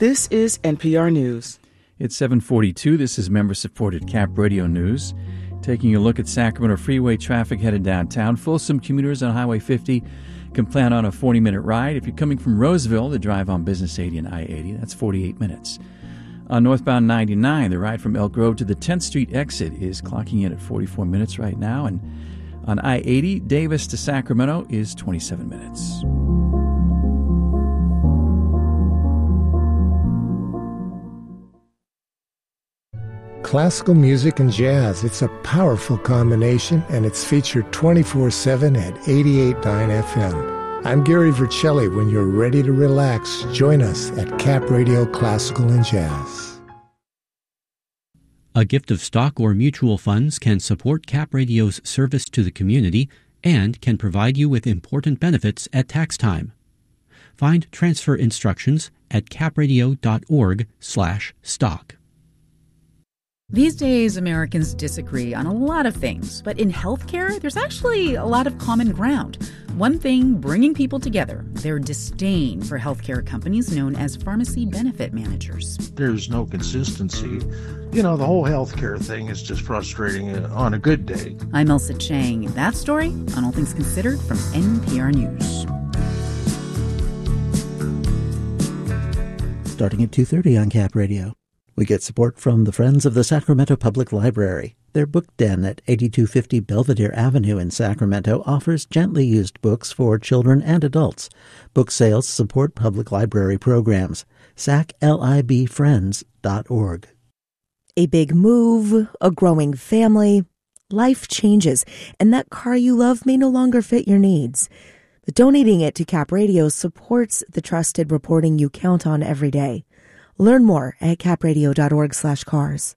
This is NPR News. It's 7:42. This is member-supported Cap Radio News. Taking a look at Sacramento freeway traffic headed downtown. Folsom commuters on Highway 50 can plan on a 40-minute ride. If you're coming from Roseville, the drive on Business 80 and I-80, that's 48 minutes. On northbound 99, the ride from Elk Grove to the 10th Street exit is clocking in at 44 minutes right now. And on I-80, Davis to Sacramento is 27 minutes. Classical music and jazz, it's a powerful combination, and it's featured 24/7 at 88.9 FM. I'm Gary Vercelli. When you're ready to relax, join us at Cap Radio Classical and Jazz. A gift of stock or mutual funds can support Cap Radio's service to the community and can provide you with important benefits at tax time. Find transfer instructions at capradio.org/stock. These days, Americans disagree on a lot of things, but in healthcare, there's actually a lot of common ground. One thing bringing people together, their disdain for healthcare companies known as pharmacy benefit managers. There's no consistency. You know, the whole healthcare thing is just frustrating on a good day. I'm Elsa Chang. That story on All Things Considered from NPR News. Starting at 2:30 on Cap Radio. We get support from the Friends of the Sacramento Public Library. Their book den at 8250 Belvedere Avenue in Sacramento offers gently used books for children and adults. Book sales support public library programs. saclibfriends.org. A big move, a growing family, life changes, and that car you love may no longer fit your needs. But donating it to Cap Radio supports the trusted reporting you count on every day. Learn more at capradio.org/cars.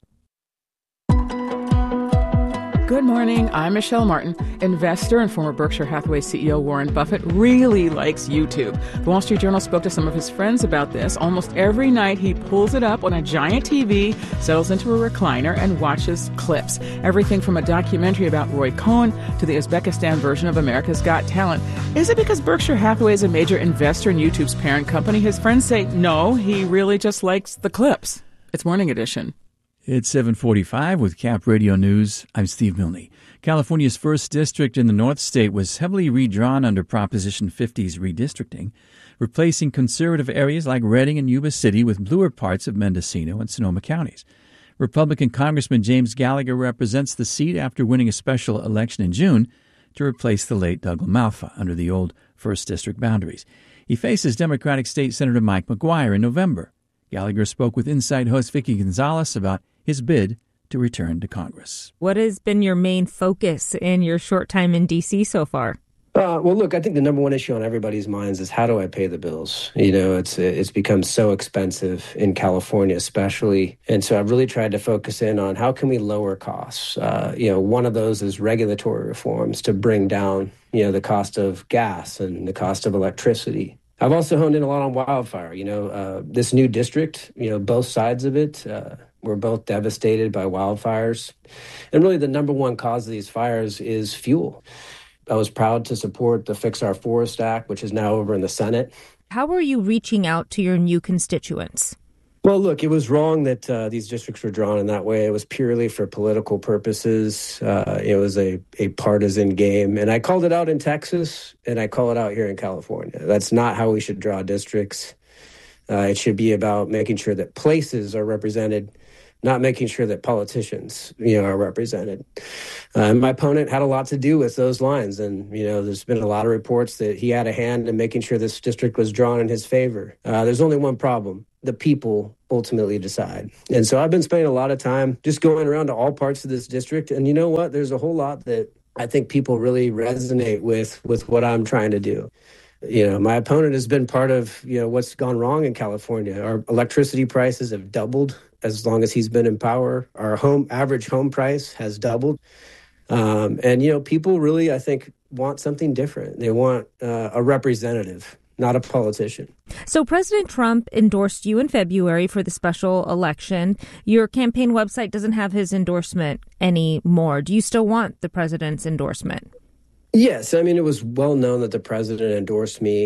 Good morning. I'm Michelle Martin. Investor and former Berkshire Hathaway CEO Warren Buffett really likes YouTube. The Wall Street Journal spoke to some of his friends about this. Almost every night he pulls it up on a giant TV, settles into a recliner, and watches clips. Everything from a documentary about Roy Cohn to the Uzbekistan version of America's Got Talent. Is it because Berkshire Hathaway is a major investor in YouTube's parent company? His friends say no, he really just likes the clips. It's Morning Edition. It's 7:45 with Cap Radio News. I'm Steve Milne. California's 1st District in the North State was heavily redrawn under Proposition 50's redistricting, replacing conservative areas like Redding and Yuba City with bluer parts of Mendocino and Sonoma counties. Republican Congressman James Gallagher represents the seat after winning a special election in June to replace the late Doug LaMalfa under the old 1st District boundaries. He faces Democratic State Senator Mike McGuire in November. Gallagher spoke with Inside host Vicky Gonzalez about his bid to return to Congress. What has been your main focus in your short time in D.C. so far? Well, look, I think the number one issue on everybody's minds is how do I pay the bills? You know, it's become so expensive in California especially. And so I've really tried to focus in on how can we lower costs? One of those is regulatory reforms to bring down, the cost of gas and the cost of electricity. I've also honed in a lot on wildfire. This new district, both sides of it, we're both devastated by wildfires. And really the number one cause of these fires is fuel. I was proud to support the Fix Our Forest Act, which is now over in the Senate. How are you reaching out to your new constituents? Well, look, it was wrong that these districts were drawn in that way. It was purely for political purposes. It was a partisan game. And I called it out in Texas, and I call it out here in California. That's not how we should draw districts. It should be about making sure that places are represented, not making sure that politicians, are represented. My opponent had a lot to do with those lines. And, there's been a lot of reports that he had a hand in making sure this district was drawn in his favor. There's only one problem. The people ultimately decide. And so I've been spending a lot of time just going around to all parts of this district. And you know what? There's a whole lot that I think people really resonate with what I'm trying to do. My opponent has been part of, what's gone wrong in California. Our electricity prices have doubled as long as he's been in power. Our average home price has doubled. And people really, I think, want something different. They want a representative, not a politician. So President Trump endorsed you in February for the special election. Your campaign website doesn't have his endorsement anymore. Do you still want the president's endorsement? Yes. I mean, it was well known that the president endorsed me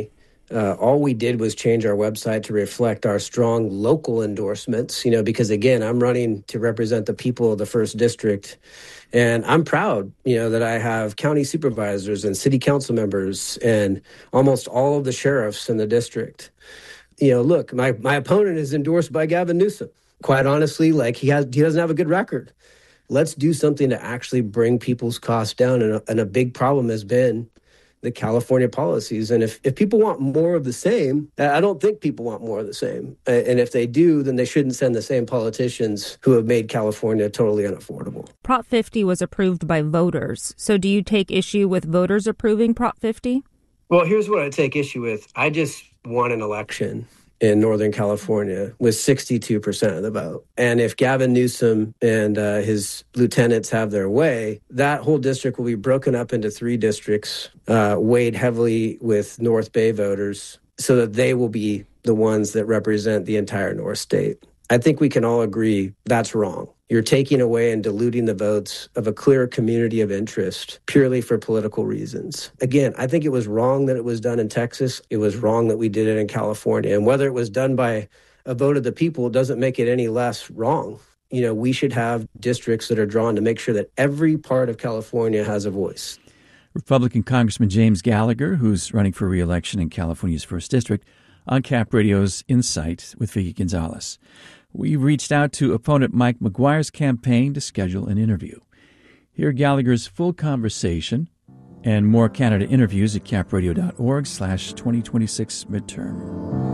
All we did was change our website to reflect our strong local endorsements, because again, I'm running to represent the people of the 1st District. And I'm proud, that I have county supervisors and city council members and almost all of the sheriffs in the district. Look, my opponent is endorsed by Gavin Newsom. Quite honestly, he doesn't have a good record. Let's do something to actually bring people's costs down. And a big problem has been the California policies. And if people want more of the same, I don't think people want more of the same. And if they do, then they shouldn't send the same politicians who have made California totally unaffordable. Prop 50 was approved by voters. So do you take issue with voters approving Prop 50? Well, here's what I take issue with. I just won an election in Northern California with 62% of the vote. And if Gavin Newsom and his lieutenants have their way, that whole district will be broken up into 3 districts, weighed heavily with North Bay voters, so that they will be the ones that represent the entire North State. I think we can all agree that's wrong. You're taking away and diluting the votes of a clear community of interest purely for political reasons. Again, I think it was wrong that it was done in Texas. It was wrong that we did it in California. And whether it was done by a vote of the people doesn't make it any less wrong. We should have districts that are drawn to make sure that every part of California has a voice. Republican Congressman James Gallagher, who's running for re-election in California's 1st District, on Cap Radio's Insight with Vicki Gonzalez. We reached out to opponent Mike McGuire's campaign to schedule an interview. Hear Gallagher's full conversation and more candidate interviews at capradio.org/2026 midterm.